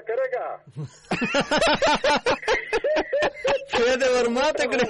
करेगा फेदे और माँ तकड़े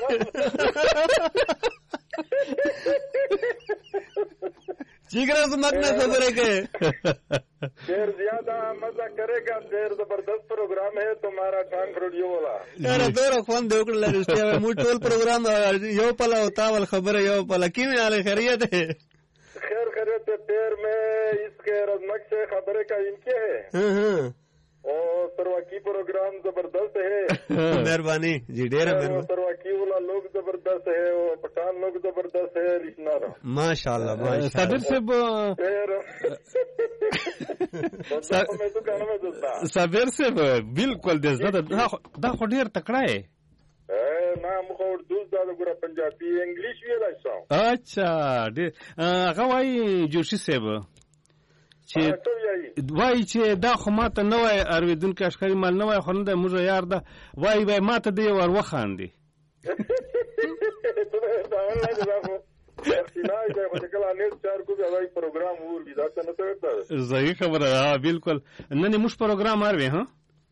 जिगरा सुमकना खबर है के शेर ज्यादा मजा करेगा शेर जबरदस्त प्रोग्राम है तुम्हारा टांग रेडियो वाला अरे तोरा फोन दे उकड़ ले उसके मुटोल प्रोग्राम यो पला होता वाल खबर है यो पला की में आले खैरियत है खैर खैरियत पैर में इसके रजमक से खबरें का इनके है और सरवाकी प्रोग्राम जबरदस्त है मेहरबानी जी डेरा मेहरबानी सरवाकी वाला लोग जबरदस्त है और पठान लोग जबरदस्त है लिसनर माशाल्लाह साबिर साबिर से बिल्कुल دا خو ډیر تکړه ہے ना मुखो उर्दू دا गुरा पंजाबी इंग्लिश भी लाइसा अच्छा هغه وايي جوشي صاحب چې وای چې دا خو ماته نه وای ارویدونکو اشکاري مال نه وای خو نه د موږ یار ده وای وای ماته دی ور وخاندي صحیح خبره ها بالکل نن موږ پروګرام اروي ها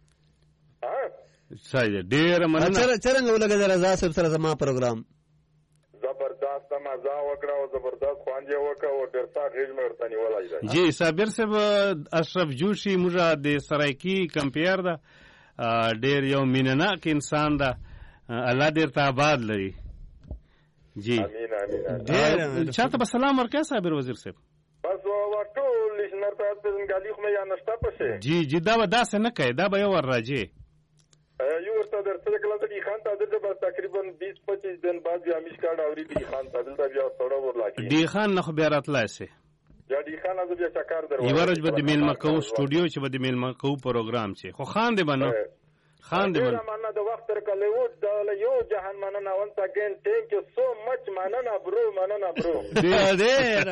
صحیح ډیر مننه څنګه ولګا رضا صاحب سره زما پروګرام زبردست مزه وکړه او زبردست خوانجه وکړه او درته غیږ مې ورته نیولای دی جی صابر صاحب اشرف جوشي موږ د سرایکی کمپیر ده ډیر یو مینناک انسان ده الله دې ته آباد لري جی امين امين چاته به سلام ورکړه صابر وزیر صاحب بس ټول لسنر ته د غالي خو مې یا نشته پشه جی جی دا به داسې نه کوي دا به یو ور راځي یو ورته درته کله د خان ته د بس تقریبا 20-25 دن بعد بیا میش کارت اوري دی خان ته دلته بیا سوړو ورلاکی دی خان نه خو بیا راتلای سي یا دی خان از بیا چکر درو یورج به د میل مکو سټوډیو چې به د میل مکو پروګرام چې خو خان دی بنو خان دی بنو مننه د وخت تر کله و د یو جهان مننه وانس اگین ثانک یو سو مچ مننه برو دی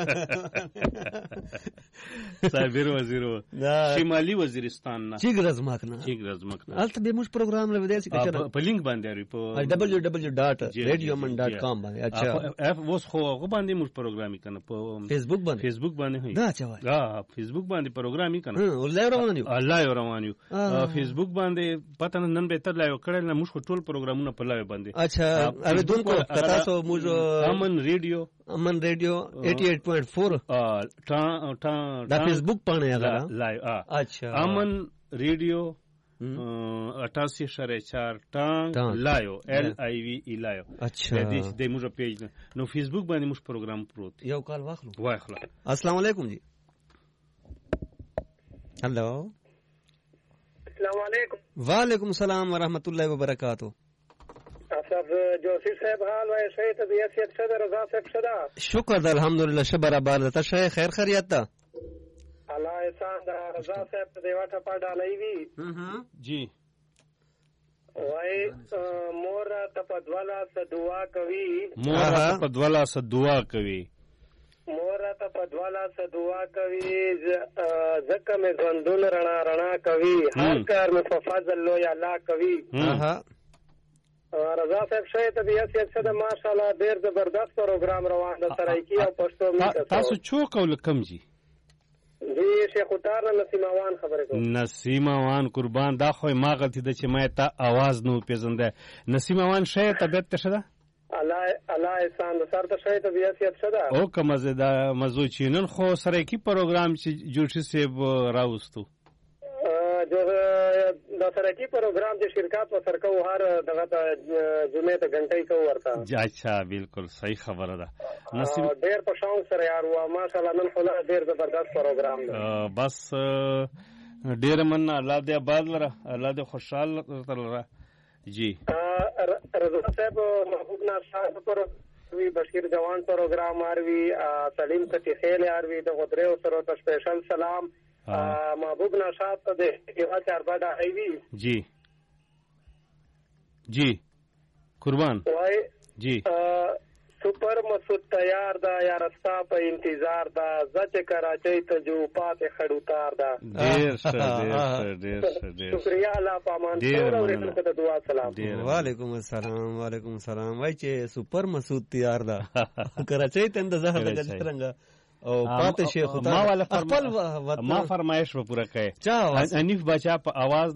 صابر وزیر شمالي وزیرستان نه چیګرزمکنه البته به موږ پروګرام له ودی چې په لینک باندې اړي په www.radioman.com باندې اچھا اوس خو غو باندې موږ پروګرام کنه په فیسبوک باندې هي دا چا وای فیسبوک باندې پروګرام کنه الله روانیو فیسبوک باندې پته نن به تر لایو کړل نه موږ ټول پروګرامونه په لایو باندې اچھا اوریدونکو تاسو موږ امن ریډیو 88.4 دا فیسبوک باندې هغه لایو اچھا امن ریډیو 88.4 ټان لایو LIVE لایو اچھا د موږ پیج نو فیسبوک باندې موږ پروګرام پروت یو کال واخلو واخلو السلام علیکم جی هلو السلام علیکم وعلیکم السلام ورحمۃ اللہ وبرکاتہ صاحب جوشی صاحب حال وای شي طبيعت څه ده رضا صاحب څه ده شکر ده الحمدلله شبر آباد ته شي خیر خیریت ده الله احسان ده رضا صاحب ته دیوا ټپا ډالای وی جی وای مور ته پدوالا س دعا کوي مور ته پدوالا س دعا کوي زکه مې ژوندون رڼا کوي هر کار مې په فضل لوی الله کوي رضا صاحب شای طبیعت څه ده ماشاءالله ډیر زبردست پروګرام روان ده سرایکی او پښتو می تاسو چوک او لکم جی جی شیخ اتار نسیموان خبره کوم نسیموان قربان دا خو ما غلطی ده چې ما ته आवाज نو پیژنده نسیموان شای طبیعت څه ده الله احسان د سر ته شای طبیعت څه ده او کوم زدا مزو چینن خو سرایکی پروګرام چې جوړ شي سیب راوستو جو د سرکی پروګرام چې شرکت و سرکو هر دغه جمعه ته غنټې کو ورته اچھا بالکل صحیح خبره ده نصیب ډیر په شاو سره یار و ماشاءالله نن خو ډیر زبردست پروګرام ده بس ډیر من الله دې آباد لره الله دې خوشاله لره جی رضا صاحب محبوب ناشاد پر وی بشیر جوان پروګرام اروي سلیم کتی خیل اروي د غدره سره ته سپیشل سلام محبوب نشاط ته د یو چار باډه ایوي جی قربان وای جی سپر مسعود تیار دا یا رستا په انتظار دا زچ کراچۍ ته جو پات خړوتار دا ډیر شکریا الله پامان ته دعا سلام وعلیکم السلام وای چې سپر مسعود تیار دا کراچۍ ته انتظار دا څنګه او پات شیخ ما فرمایش و پورا کړي انیف بچا په आवाज